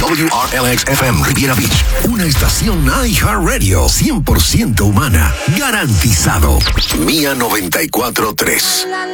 WRLX-FM Riviera Beach. Una estación iHeartRadio 100% humana. Garantizado. Mía 94.3.